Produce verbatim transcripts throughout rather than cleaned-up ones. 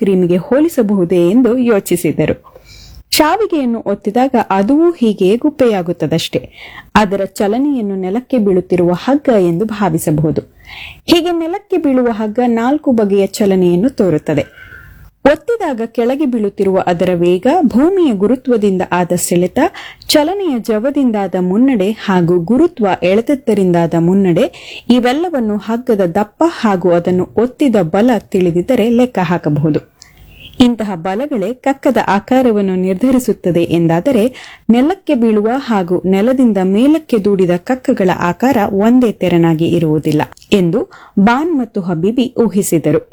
ಕ್ರೀಮಿಗೆ ಹೋಲಿಸಬಹುದೇ ಎಂದು ಯೋಚಿಸಿದರು. ಶಾವಿಗೆಯನ್ನು ಒತ್ತಿದಾಗ ಅದೂ ಹೀಗೆ ಗುಪ್ಪೆಯಾಗುತ್ತದಷ್ಟೇ. ಅದರ ಚಲನೆಯನ್ನು ನೆಲಕ್ಕೆ ಬೀಳುತ್ತಿರುವ ಹಗ್ಗ ಎಂದು ಭಾವಿಸಬಹುದು. ಹೀಗೆ ನೆಲಕ್ಕೆ ಬೀಳುವ ಹಗ್ಗ ನಾಲ್ಕು ಬಗೆಯ ಚಲನೆಯನ್ನು ತೋರುತ್ತದೆ. ಒತ್ತಿದಾಗ ಕೆಳಗೆ ಬೀಳುತ್ತಿರುವ ಅದರ ವೇಗ, ಭೂಮಿಯ ಗುರುತ್ವದಿಂದ ಆದ ಸೆಳೆತ, ಚಲನೆಯ ಜವದಿಂದಾದ ಮುನ್ನಡೆ ಹಾಗೂ ಗುರುತ್ವ ಎಳೆತದ್ದರಿಂದಾದ ಮುನ್ನಡೆ, ಇವೆಲ್ಲವನ್ನು ಹಗ್ಗದ ದಪ್ಪ ಹಾಗೂ ಅದನ್ನು ಒತ್ತಿದ ಬಲ ತಿಳಿದಿದ್ದರೆ ಲೆಕ್ಕ ಹಾಕಬಹುದು. ಇಂತಹ ಬಲಗಳೇ ಕಕ್ಕದ ಆಕಾರವನ್ನು ನಿರ್ಧರಿಸುತ್ತದೆ ಎಂದಾದರೆ ನೆಲಕ್ಕೆ ಬೀಳುವ ಹಾಗೂ ನೆಲದಿಂದ ಮೇಲಕ್ಕೆ ದೂಡಿದ ಕಕ್ಕಗಳ ಆಕಾರ ಒಂದೇ ತೆರನಾಗಿ ಇರುವುದಿಲ್ಲ ಎಂದು ಬಾನ್ ಮತ್ತು ಹಬೀಬಿ ಊಹಿಸಿದರು.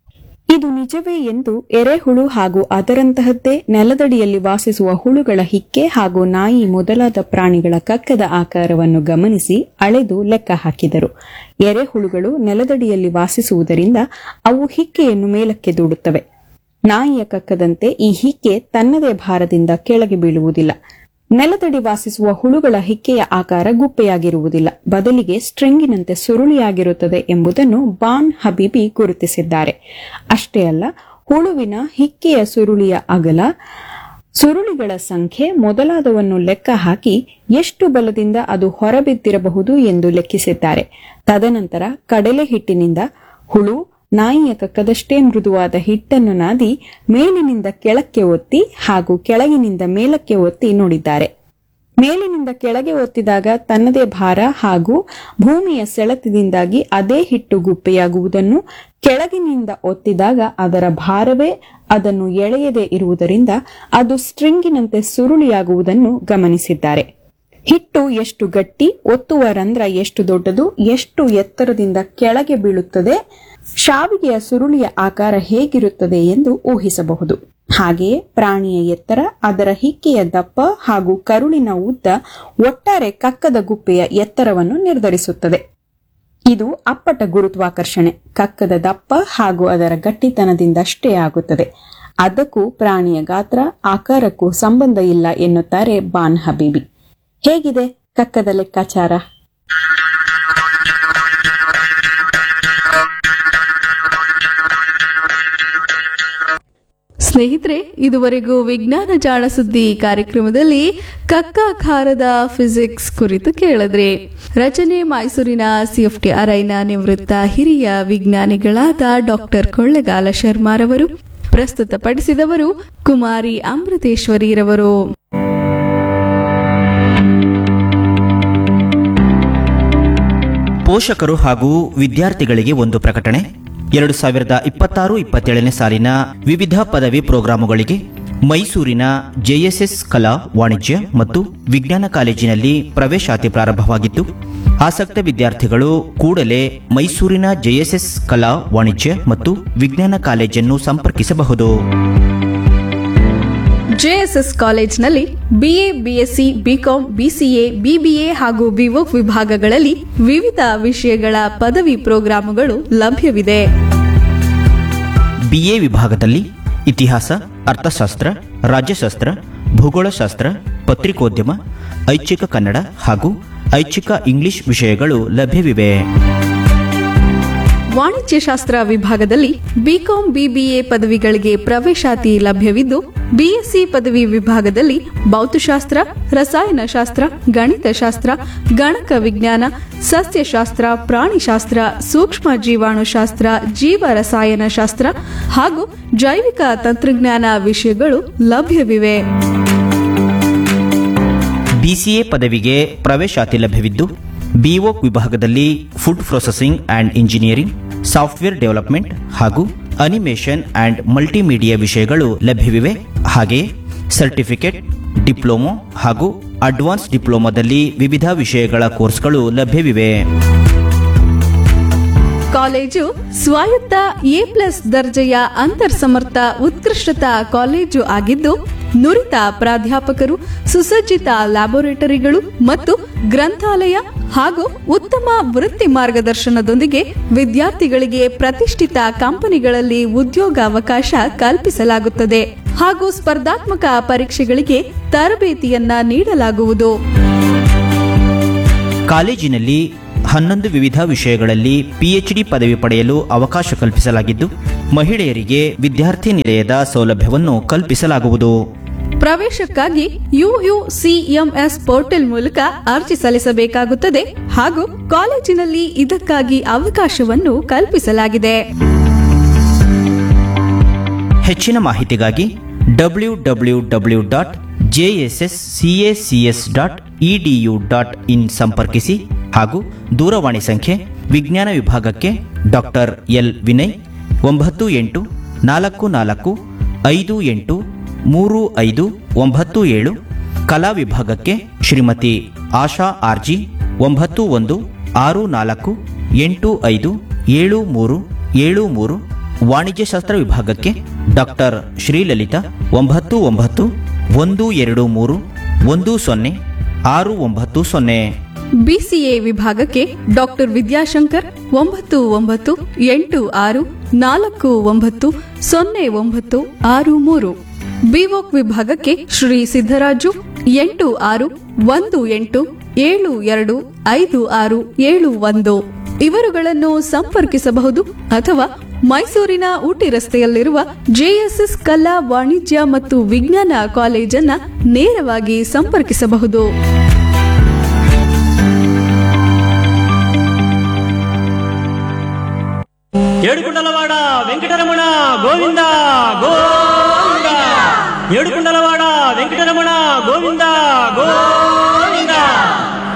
ಇದು ನಿಜವೇ ಎಂದು ಎರೆಹುಳು ಹಾಗೂ ಅದರಂತಹದ್ದೇ ನೆಲದಡಿಯಲ್ಲಿ ವಾಸಿಸುವ ಹುಳುಗಳ ಹಿಕ್ಕೆ ಹಾಗೂ ನಾಯಿ ಮೊದಲಾದ ಪ್ರಾಣಿಗಳ ಕಕ್ಕದ ಆಕಾರವನ್ನು ಗಮನಿಸಿ ಅಳೆದು ಲೆಕ್ಕ ಹಾಕಿದರು. ಎರೆಹುಳುಗಳು ನೆಲದಡಿಯಲ್ಲಿ ವಾಸಿಸುವುದರಿಂದ ಅವು ಹಿಕ್ಕೆಯನ್ನು ಮೇಲಕ್ಕೆ ದೂಡುತ್ತವೆ. ನಾಯಿಯ ಕಕ್ಕದಂತೆ ಈ ಹಿಕ್ಕೆ ತನ್ನದೇ ಭಾರದಿಂದ ಕೆಳಗೆ ಬೀಳುವುದಿಲ್ಲ. ನೆಲದಡಿ ವಾಸಿಸುವ ಹುಳುಗಳ ಹಿಕ್ಕೆಯ ಆಕಾರ ಗುಪ್ಪೆಯಾಗಿರುವುದಿಲ್ಲ, ಬದಲಿಗೆ ಸ್ಟ್ರಿಂಗಿನಂತೆ ಸುರುಳಿಯಾಗಿರುತ್ತದೆ ಎಂಬುದನ್ನು ಬಾನ್ ಹಬೀಬಿ ಗುರುತಿಸಿದ್ದಾರೆ. ಅಷ್ಟೇ ಅಲ್ಲ, ಹುಳುವಿನ ಹಿಕ್ಕೆಯ ಸುರುಳಿಯ ಅಗಲ, ಸುರುಳಿಗಳ ಸಂಖ್ಯೆ ಮೊದಲಾದವನ್ನು ಲೆಕ್ಕ ಹಾಕಿ ಎಷ್ಟು ಬಲದಿಂದ ಅದು ಹೊರಬಿದ್ದಿರಬಹುದು ಎಂದು ಲೆಕ್ಕಿಸಿದ್ದಾರೆ. ತದನಂತರ ಕಡಲೆ ಹಿಟ್ಟಿನಿಂದ ಹುಳು ನಾಯಿಯ ಕಕ್ಕದಷ್ಟೇ ಮೃದುವಾದ ಹಿಟ್ಟನ್ನು ನಾದಿ ಮೇಲಿನಿಂದ ಕೆಳಕ್ಕೆ ಒತ್ತಿ ಹಾಗೂ ಕೆಳಗಿನಿಂದ ಮೇಲಕ್ಕೆ ಒತ್ತಿ ನೋಡಿದ್ದಾರೆ. ಮೇಲಿನಿಂದ ಕೆಳಗೆ ಒತ್ತಿದಾಗ ತನ್ನದೇ ಭಾರ ಹಾಗೂ ಭೂಮಿಯ ಸೆಳೆತದಿಂದಾಗಿ ಅದೇ ಹಿಟ್ಟು ಗುಪ್ಪೆಯಾಗುವುದನ್ನು, ಕೆಳಗಿನಿಂದ ಒತ್ತಿದಾಗ ಅದರ ಭಾರವೇ ಅದನ್ನು ಎಳೆಯದೇ ಇರುವುದರಿಂದ ಅದು ಸ್ಟ್ರಿಂಗಿನಂತೆ ಸುರುಳಿಯಾಗುವುದನ್ನು ಗಮನಿಸಿದ್ದಾರೆ. ಹಿಟ್ಟು ಎಷ್ಟು ಗಟ್ಟಿ, ಒತ್ತುವ ರಂಧ್ರ ಎಷ್ಟು ದೊಡ್ಡದು, ಎಷ್ಟು ಎತ್ತರದಿಂದ ಕೆಳಗೆ ಬೀಳುತ್ತದೆ, ಶಾವಿಗೆಯ ಸುರುಳಿಯ ಆಕಾರ ಹೇಗಿರುತ್ತದೆ ಎಂದು ಊಹಿಸಬಹುದು. ಹಾಗೆಯೇ ಪ್ರಾಣಿಯ ಎತ್ತರ, ಅದರ ಹಿಕ್ಕೆಯ ದಪ್ಪ ಹಾಗೂ ಕರುಳಿನ ಉದ್ದ ಒಟ್ಟಾರೆ ಕಕ್ಕದ ಗುಪ್ಪೆಯ ಎತ್ತರವನ್ನು ನಿರ್ಧರಿಸುತ್ತದೆ. ಇದು ಅಪ್ಪಟ ಗುರುತ್ವಾಕರ್ಷಣೆ. ಕಕ್ಕದ ದಪ್ಪ ಹಾಗೂ ಅದರ ಗಟ್ಟಿತನದಿಂದಷ್ಟೇ ಆಗುತ್ತದೆ. ಅದಕ್ಕೂ ಪ್ರಾಣಿಯ ಗಾತ್ರ, ಆಕಾರಕ್ಕೂ ಸಂಬಂಧ ಇಲ್ಲ ಎನ್ನುತ್ತಾರೆ ಬಾನ್ ಹಬೀಬಿ. ಹೇಗಿದೆ ಕಕ್ಕದ ಲೆಕ್ಕಾಚಾರ? ಸ್ನೇಹಿತರೆ, ಇದುವರೆಗೂ ವಿಜ್ಞಾನ ಜಾಣ ಸುದ್ದಿ ಕಾರ್ಯಕ್ರಮದಲ್ಲಿ ಕಕ್ಕಾಕಾರದ ಫಿಸಿಕ್ಸ್ ಕುರಿತು ಕೇಳಿದ್ರೆ. ರಚನೆ ಮೈಸೂರಿನ ಸಿಎಫ್ಟಿಆರ್ಐನ ನಿವೃತ್ತ ಹಿರಿಯ ವಿಜ್ಞಾನಿಗಳಾದ ಡಾಕ್ಟರ್ ಕೊಳ್ಳೆಗಾಲ ಶರ್ಮಾರವರು. ಪ್ರಸ್ತುತಪಡಿಸಿದವರು ಕುಮಾರಿ ಅಮೃತೇಶ್ವರಿರವರು. ಪೋಷಕರು ಹಾಗೂ ವಿದ್ಯಾರ್ಥಿಗಳಿಗೆ ಒಂದು ಪ್ರಕಟಣೆ. ಎರಡು ಸಾವಿರದ ಇಪ್ಪತ್ತಾರು ಇಪ್ಪತ್ತೇಳನೇ ಸಾಲಿನ ವಿವಿಧ ಪದವಿ ಪ್ರೋಗ್ರಾಮುಗಳಿಗೆ ಮೈಸೂರಿನ ಜೆಎಸ್ಎಸ್ ಕಲಾ, ವಾಣಿಜ್ಯ ಮತ್ತು ವಿಜ್ಞಾನ ಕಾಲೇಜಿನಲ್ಲಿ ಪ್ರವೇಶಾತಿ ಪ್ರಾರಂಭವಾಗಿದ್ದು, ಆಸಕ್ತ ವಿದ್ಯಾರ್ಥಿಗಳು ಕೂಡಲೇ ಮೈಸೂರಿನ ಜೆಎಸ್ಎಸ್ ಕಲಾ, ವಾಣಿಜ್ಯ ಮತ್ತು ವಿಜ್ಞಾನ ಕಾಲೇಜನ್ನು ಸಂಪರ್ಕಿಸಬಹುದು. ಜೆಎಸ್ಎಸ್ ಕಾಲೇಜ್ನಲ್ಲಿ BA, BSc, BCom, BCA, BBA ಹಾಗೂ ಬಿವೋಕ್ ವಿಭಾಗಗಳಲ್ಲಿ ವಿವಿಧ ವಿಷಯಗಳ ಪದವಿ ಪ್ರೋಗ್ರಾಮುಗಳು ಲಭ್ಯವಿದೆ. ಬಿಎ ವಿಭಾಗದಲ್ಲಿ ಇತಿಹಾಸ, ಅರ್ಥಶಾಸ್ತ್ರ, ರಾಜ್ಯಶಾಸ್ತ್ರ, ಭೂಗೋಳಶಾಸ್ತ್ರ, ಪತ್ರಿಕೋದ್ಯಮ, ಐಚ್ಛಿಕ ಕನ್ನಡ ಹಾಗೂ ಐಚ್ಛಿಕ ಇಂಗ್ಲಿಷ್ ವಿಷಯಗಳು ಲಭ್ಯವಿವೆ. ವಾಣಿಜ್ಯಶಾಸ್ತ್ರ ವಿಭಾಗದಲ್ಲಿ ಬಿಕಾಂ, ಬಿಬಿಎ ಪದವಿಗಳಿಗೆ ಪ್ರವೇಶಾತಿ ಲಭ್ಯವಿದ್ದು, ಬಿಎಸ್ಸಿ ಪದವಿ ವಿಭಾಗದಲ್ಲಿ ಭೌತಶಾಸ್ತ್ರ, ರಸಾಯನಶಾಸ್ತ್ರ, ಗಣಿತಶಾಸ್ತ್ರ, ಗಣಕ ವಿಜ್ಞಾನ, ಸಸ್ಯಶಾಸ್ತ್ರ, ಪ್ರಾಣಿಶಾಸ್ತ್ರ, ಸೂಕ್ಷ್ಮ ಜೀವಾಣುಶಾಸ್ತ್ರ, ಜೀವ ರಸಾಯನಶಾಸ್ತ್ರ ಹಾಗೂ ಜೈವಿಕ ತಂತ್ರಜ್ಞಾನ ವಿಷಯಗಳು ಲಭ್ಯವಿವೆ. ಬಿಸಿಎ ಪದವಿಗೆ ಪ್ರವೇಶಾತಿ ಲಭ್ಯವಿದ್ದು, ಬಿಒಕ್ ವಿಭಾಗದಲ್ಲಿ food processing and engineering, software development ಹಾಗೂ ಅನಿಮೇಷನ್ ಅಂಡ್ ಮಲ್ಟಿಮೀಡಿಯಾ ವಿಷಯಗಳು ಲಭ್ಯವಿವೆ. ಹಾಗೆಯೇ ಸರ್ಟಿಫಿಕೇಟ್, ಡಿಪ್ಲೊಮೊ ಹಾಗೂ ಅಡ್ವಾನ್ಸ್ ಡಿಪ್ಲೊಮಾದಲ್ಲಿ ವಿವಿಧ ವಿಷಯಗಳ ಕೋರ್ಸ್ಗಳು ಲಭ್ಯವಿವೆ. ಕಾಲೇಜು ಸ್ವಾಯತ್ತ ಎ ಪ್ಲಸ್ ದರ್ಜೆಯ ಅಂತರ್ಸಮರ್ಥ ಉತ್ಕೃಷ್ಟತಾ ಕಾಲೇಜು ಆಗಿದ್ದು, ನುರಿತ ಪ್ರಾಧ್ಯಾಪಕರು, ಸುಸಜ್ಜಿತ ಲ್ಯಾಬೊರೇಟರಿಗಳು ಮತ್ತು ಗ್ರಂಥಾಲಯ ಹಾಗೂ ಉತ್ತಮ ವೃತ್ತಿ ಮಾರ್ಗದರ್ಶನದೊಂದಿಗೆ ವಿದ್ಯಾರ್ಥಿಗಳಿಗೆ ಪ್ರತಿಷ್ಠಿತ ಕಂಪನಿಗಳಲ್ಲಿ ಉದ್ಯೋಗಾವಕಾಶ ಕಲ್ಪಿಸಲಾಗುತ್ತದೆ ಹಾಗೂ ಸ್ಪರ್ಧಾತ್ಮಕ ಪರೀಕ್ಷೆಗಳಿಗೆ ತರಬೇತಿಯನ್ನ ನೀಡಲಾಗುವುದು. ಕಾಲೇಜಿನಲ್ಲಿ ಹನ್ನೊಂದು ವಿವಿಧ ವಿಷಯಗಳಲ್ಲಿ ಪಿಎಚ್ಡಿ ಪದವಿ ಪಡೆಯಲು ಅವಕಾಶ ಕಲ್ಪಿಸಲಾಗಿದ್ದು, ಮಹಿಳೆಯರಿಗೆ ವಿದ್ಯಾರ್ಥಿ ನಿಲಯದ ಸೌಲಭ್ಯವನ್ನು ಕಲ್ಪಿಸಲಾಗುವುದು. ಪ್ರವೇಶಕ್ಕಾಗಿ ಯುಯುಸಿಎಂಎಸ್ ಪೋರ್ಟಲ್ ಮೂಲಕ ಅರ್ಜಿ ಸಲ್ಲಿಸಬೇಕಾಗುತ್ತದೆ ಹಾಗೂ ಕಾಲೇಜಿನಲ್ಲಿ ಇದಕ್ಕಾಗಿ ಅವಕಾಶವನ್ನು ಕಲ್ಪಿಸಲಾಗಿದೆ. ಹೆಚ್ಚಿನ ಮಾಹಿತಿಗಾಗಿ W W W dot ಜೆಎಸ್ಎಸ್ಸಿಎಸಿಎಸ್ dot edu dot in ಸಂಪರ್ಕಿಸಿ ಹಾಗೂ ದೂರವಾಣಿ ಸಂಖ್ಯೆ ವಿಜ್ಞಾನ ವಿಭಾಗಕ್ಕೆ ಡಾಕ್ಟರ್ ಎಲ್ ವಿನಯ್ ಒಂಬತ್ತು ಎಂಟು ನಾಲ್ಕು ನಾಲ್ಕು ಐದು ಎಂಟು ಮೂರು ಐದು ಒಂಬತ್ತು ಏಳು, ಕಲಾ ವಿಭಾಗಕ್ಕೆ ಶ್ರೀಮತಿ ಆಶಾ ಆರ್ಜಿ ಒಂಬತ್ತು ಒಂದು ಆರು ನಾಲ್ಕು ಎಂಟು ಐದು ಏಳು ಮೂರು ಏಳು ಮೂರು, ವಾಣಿಜ್ಯಶಾಸ್ತ್ರ ವಿಭಾಗಕ್ಕೆ ಡಾಕ್ಟರ್ ಶ್ರೀಲಲಿತಾ ಒಂಬತ್ತು ಒಂಬತ್ತು ಒಂದು ಎರಡು ಮೂರು ಒಂದು ಸೊನ್ನೆ ಆರು ಒಂಬತ್ತು ಸೊನ್ನೆ. ಬಿಸಿಎ ವಿಭಾಗಕ್ಕೆ ಡಾಕ್ಟರ್ ವಿದ್ಯಾಶಂಕರ್ ಒಂಬತ್ತು ಒಂಬತ್ತು ಎಂಟು ಆರು ನಾಲ್ಕು ಒಂಬತ್ತು ಸೊನ್ನೆ ಒಂಬತ್ತು ಆರು ಮೂರು. ಬಿವೋಕ್ ವಿಭಾಗಕ್ಕೆ ಶ್ರೀ ಸಿದ್ದರಾಜು ಎಂಟು ಆರು ಒಂದು ಎಂಟು ಏಳು ಎರಡು ಐದು ಆರು ಏಳು ಒಂದು ಇವರುಗಳನ್ನು ಸಂಪರ್ಕಿಸಬಹುದು ಅಥವಾ ಮೈಸೂರಿನ ಊಟಿ ರಸ್ತೆಯಲ್ಲಿರುವ ಜೆಎಸ್ಎಸ್ ಕಲಾ ವಾಣಿಜ್ಯ ಮತ್ತು ವಿಜ್ಞಾನ ಕಾಲೇಜನ್ನ ನೇರವಾಗಿ ಸಂಪರ್ಕಿಸಬಹುದು. ఏడుకుండలవాడ వెంకటరమణ గోవింద గోవింద ఏడుకుండలవాడ వెంకటరమణ గోవింద గోవింద